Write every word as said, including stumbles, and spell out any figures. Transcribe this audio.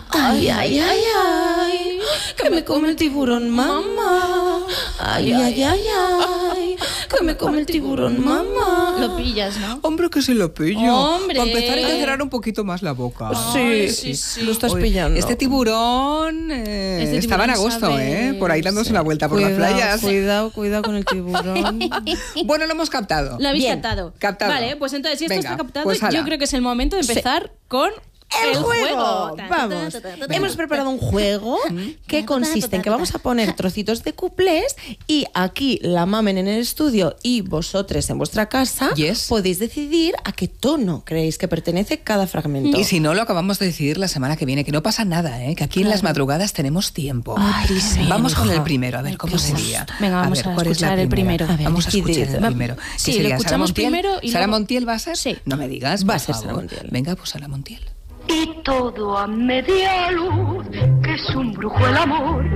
Ay, ay, ay, ay, que me come el tiburón, mamá. Ay, ay, ay, ay, que me come el tiburón, mamá. Lo pillas, ¿no? Hombre, que se lo pillo. Hombre. Para empezar hay que cerrar un poquito más la boca. Sí, Ay, sí, sí, sí, sí. lo estás Oye, pillando. Este tiburón eh, Este estaba en tiburón agosto, sabe- ¿eh? Por ahí dándose sí. una vuelta por Cuidado, las playas. cuidado, cuidado con el tiburón. Bueno, lo hemos captado. Lo habéis Bien, captado. captado. Vale, pues entonces, si esto Venga, está captado, pues ala. yo creo que es el momento de empezar con ¡El juego! juego. Vamos. Ta, ta, ta, ta, ta. Hemos preparado un juego que consiste en que vamos a poner trocitos de cuplés y aquí la mamen en el estudio y vosotros en vuestra casa Yes. podéis decidir a qué tono creéis que pertenece cada fragmento. Y si no, lo acabamos de decidir la semana que viene, que no pasa nada, ¿eh? Que aquí en las madrugadas tenemos tiempo. Ay, sí, vamos con hija. el primero, a ver cómo Qué sería. gusto. Venga, vamos ver, a ¿cuál es la escuchar el primera? primero. A ver, Vamos a decid. escuchar el Va- primero. sí, ¿Qué lo sería? escuchamos ¿Sara Montiel? primero y ¿Sara luego- Montiel va a ser? Sí. No me digas, Va por a ser Sara favor. Montiel. Venga, pues Sara Montiel. Y todo a media luz, que es un brujo el amor.